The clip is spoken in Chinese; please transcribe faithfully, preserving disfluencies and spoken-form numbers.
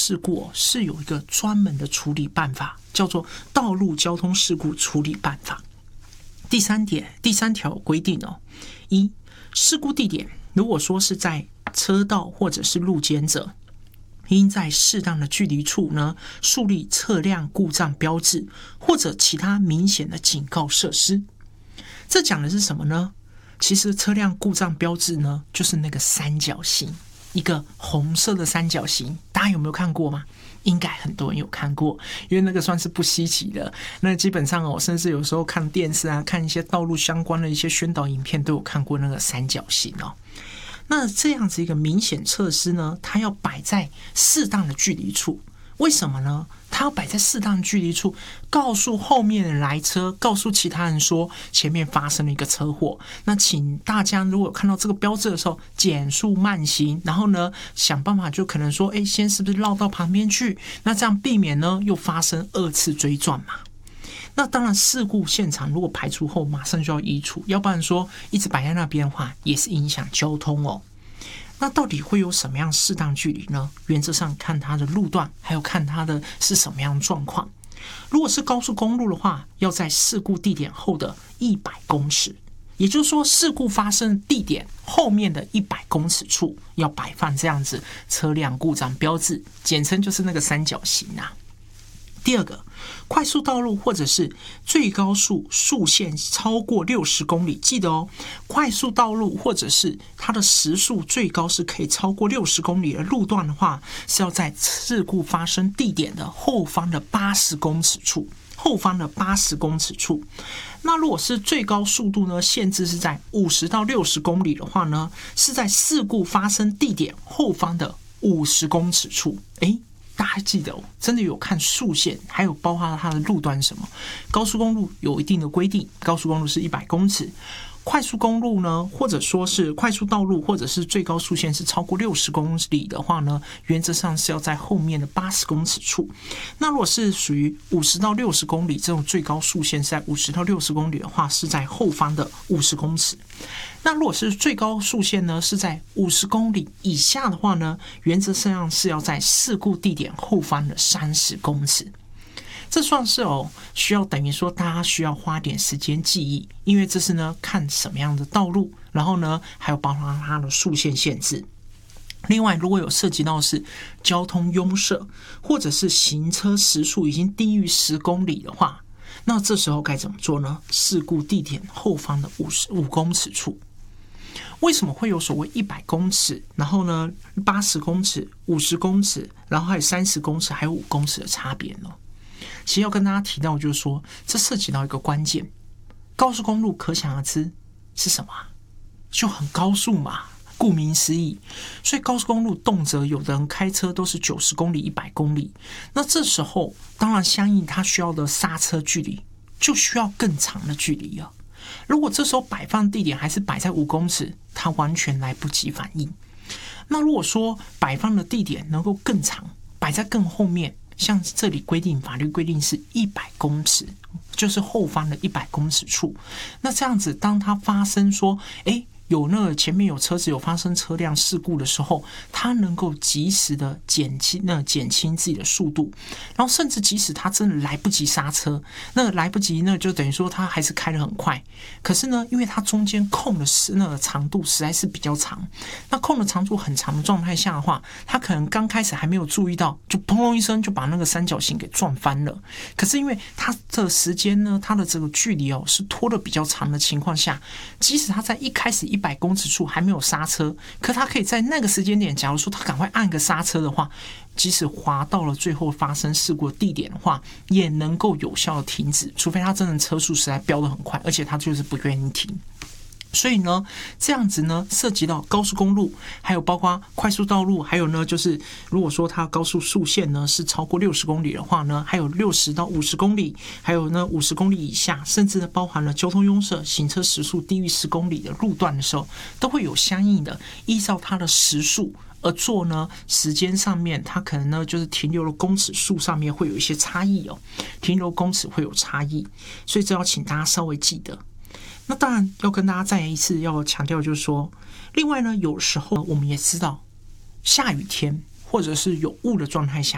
事故、哦、是有一个专门的处理办法，叫做《道路交通事故处理办法》。第三点，第三条规定哦，一，事故地点如果说是在车道或者是路肩者，应在适当的距离处呢，树立车辆故障标志或者其他明显的警告设施。这讲的是什么呢？其实车辆故障标志呢，就是那个三角形，一个红色的三角形，大家有没有看过吗？应该很多人有看过，因为那个算是不稀奇的。那基本上哦，甚至有时候看电视啊，看一些道路相关的一些宣导影片，都有看过那个三角形哦。那这样子一个明显设施呢，它要摆在适当的距离处。为什么呢？它要摆在适当的距离处，告诉后面的来车，告诉其他人说前面发生了一个车祸。那请大家如果看到这个标志的时候，减速慢行，然后呢想办法就可能说，哎，先是不是绕到旁边去？那这样避免呢又发生二次追撞嘛。那当然，事故现场如果排除后，马上就要移除，要不然说一直摆在那边的话，也是影响交通哦。那到底会有什么样适当距离呢？原则上看它的路段，还有看它的是什么样的状况。如果是高速公路的话，要在事故地点后的一百公尺，也就是说，事故发生地点后面的一百公尺处要摆放这样子车辆故障标志，简称就是那个三角形啊。第二个，快速道路或者是最高速速限超过六十公里，记得哦，快速道路或者是它的时速最高是可以超过六十公里的路段的话，是要在事故发生地点的后方的八十公尺处，后方的八十公尺处。那如果是最高速度呢，限制是在五十到六十公里的话呢，是在事故发生地点后方的五十公尺处。诶大家记得哦，真的有看速限，还有包含它的路段是什么。高速公路有一定的规定，高速公路是一百公尺，快速公路呢，或者说是快速道路，或者是最高速限是超过六十公里的话呢，原则上是要在后面的八十公尺处。那如果是属于五十到六十公里这种最高速限是在五十到六十公里的话，是在后方的五十公尺。那如果是最高速限呢，是在五十公里以下的话呢，原则上是要在事故地点后方的三十公尺。这算是哦，需要等于说大家需要花点时间记忆，因为这是呢看什么样的道路，然后呢还有包含它的速限限制。另外，如果有涉及到是交通拥塞，或者是行车时速已经低于十公里的话，那这时候该怎么做呢？事故地点后方的五十五公尺处。为什么会有所谓一百公尺，然后呢八十公尺、五十公尺，然后还有三十公尺，还有五公尺的差别呢？其实要跟大家提到，就是说，这涉及到一个关键，高速公路可想而知是什么？就很高速嘛，顾名思义。所以高速公路动辄有的人开车都是九十公里、一百公里，那这时候当然相应他需要的刹车距离就需要更长的距离了。如果这时候摆放地点还是摆在五公尺，它完全来不及反应。那如果说摆放的地点能够更长，摆在更后面，像这里规定，法律规定是一百公尺，就是后方的一百公尺处。那这样子，当它发生说，哎，有那个前面有车子有发生车辆事故的时候，它能够及时的减轻那减轻自己的速度，然后甚至即使它真的来不及刹车，那来不及那就等于说它还是开得很快。可是呢，因为它中间空的那个长度实在是比较长，那空的长度很长的状态下的话，它可能刚开始还没有注意到，就砰隆一声就把那个三角形给撞翻了。可是因为它的时间呢，它的这个距离哦是拖得比较长的情况下，即使它在一开始一百公尺处还没有刹车，可他可以在那个时间点，假如说他赶快按个刹车的话，即使滑到了最后发生事故的地点的话，也能够有效的停止，除非他真的车速实在飙得很快，而且他就是不愿意停。所以呢，这样子呢，涉及到高速公路，还有包括快速道路，还有呢，就是如果说它高速速限呢是超过六十公里的话呢，还有六十到五十公里，还有呢五十公里以下，甚至呢包含了交通拥塞、行车时速低于十公里的路段的时候，都会有相应的依照它的时速而做呢，时间上面它可能呢就是停留的公尺数上面会有一些差异哦，停留公尺会有差异，所以这要请大家稍微记得。那当然要跟大家再一次要强调，就是说，另外呢，有时候我们也知道，下雨天或者是有雾的状态下，